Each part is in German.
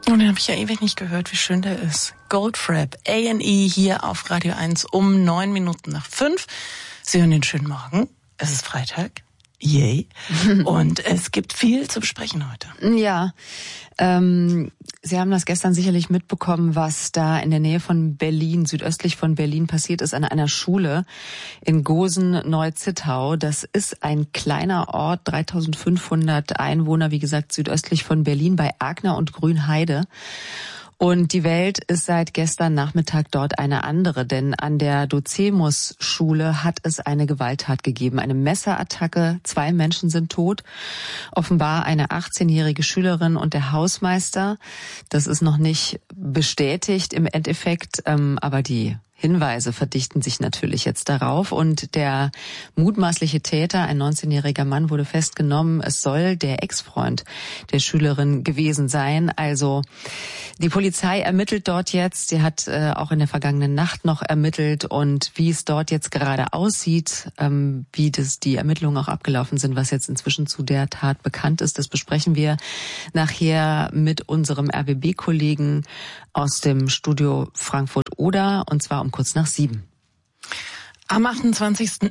Und den habe ich ja ewig nicht gehört, wie schön der ist. Goldfrapp, A&E hier auf Radio 1 um 9:05. Sie hören den schönen Morgen. Es ist Freitag. Yay. Und es gibt viel zu besprechen heute. Ja, Sie haben das gestern sicherlich mitbekommen, was da in der Nähe von Berlin, südöstlich von Berlin passiert ist an einer Schule in Gosen-Neu-Zittau. Das ist ein kleiner Ort, 3500 Einwohner, wie gesagt, südöstlich von Berlin bei Agner und Grünheide. Und die Welt ist seit gestern Nachmittag dort eine andere, denn an der Docemus-Schule hat es eine Gewalttat gegeben, eine Messerattacke. 2 Menschen sind tot, offenbar eine 18-jährige Schülerin und der Hausmeister. Das ist noch nicht bestätigt im Endeffekt, aber die Hinweise verdichten sich natürlich jetzt darauf und der mutmaßliche Täter, ein 19-jähriger Mann, wurde festgenommen. Es soll der Ex-Freund der Schülerin gewesen sein. Also die Polizei ermittelt dort jetzt. Sie hat auch in der vergangenen Nacht noch ermittelt und wie es dort jetzt gerade aussieht, wie die Ermittlungen auch abgelaufen sind, was jetzt inzwischen zu der Tat bekannt ist, das besprechen wir nachher mit unserem RBB-Kollegen aus dem Studio Frankfurt-Oder und zwar um kurz nach 7. Am 28.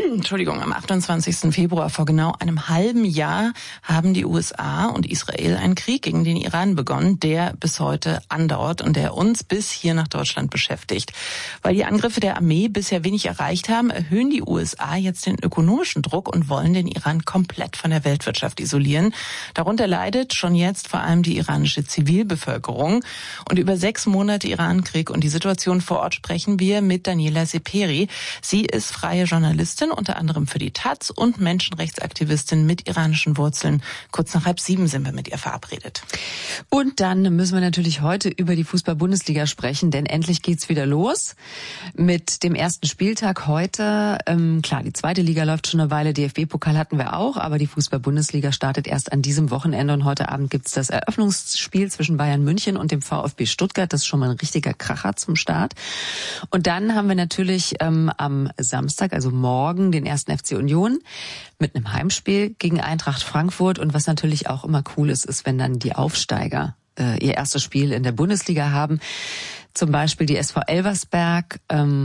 Februar vor genau einem halben Jahr haben die USA und Israel einen Krieg gegen den Iran begonnen, der bis heute andauert und der uns bis hier nach Deutschland beschäftigt. Weil die Angriffe der Armee bisher wenig erreicht haben, erhöhen die USA jetzt den ökonomischen Druck und wollen den Iran komplett von der Weltwirtschaft isolieren. Darunter leidet schon jetzt vor allem die iranische Zivilbevölkerung. Und über 6 Monate Irankrieg und die Situation vor Ort sprechen wir mit Daniela Seperi. Sie ist freie Journalistin, unter anderem für die Taz und Menschenrechtsaktivistin mit iranischen Wurzeln. Kurz nach 6:30 sind wir mit ihr verabredet. Und dann müssen wir natürlich heute über die Fußball-Bundesliga sprechen, denn endlich geht's wieder los mit dem ersten Spieltag heute. Klar, die zweite Liga läuft schon eine Weile, DFB-Pokal hatten wir auch, aber die Fußball-Bundesliga startet erst an diesem Wochenende und heute Abend gibt's das Eröffnungsspiel zwischen Bayern München und dem VfB Stuttgart. Das ist schon mal ein richtiger Kracher zum Start. Und dann haben wir natürlich am Samstag, also morgen, den 1. FC Union mit einem Heimspiel gegen Eintracht Frankfurt. Und was natürlich auch immer cool ist, ist, wenn dann die Aufsteiger ihr erstes Spiel in der Bundesliga haben. Zum Beispiel die SV Elversberg,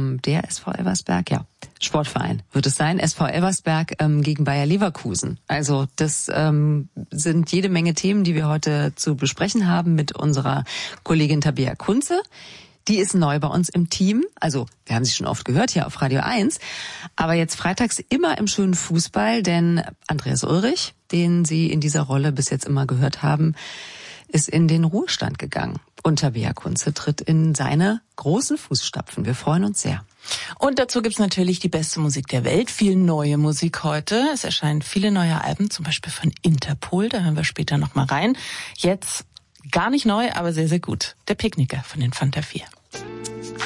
Sportverein wird es sein, SV Elversberg gegen Bayer Leverkusen. Also das sind jede Menge Themen, die wir heute zu besprechen haben mit unserer Kollegin Tabea Kunze. Die ist neu bei uns im Team. Also, wir haben sie schon oft gehört hier auf Radio 1. Aber jetzt freitags immer im schönen Fußball, denn Andreas Ulrich, den Sie in dieser Rolle bis jetzt immer gehört haben, ist in den Ruhestand gegangen. Und Tabea Kunze tritt in seine großen Fußstapfen. Wir freuen uns sehr. Und dazu gibt's natürlich die beste Musik der Welt, viel neue Musik heute. Es erscheinen viele neue Alben, zum Beispiel von Interpol, da hören wir später noch mal rein. Jetzt gar nicht neu, aber sehr, sehr gut. Der Picknicker von den Fanta 4.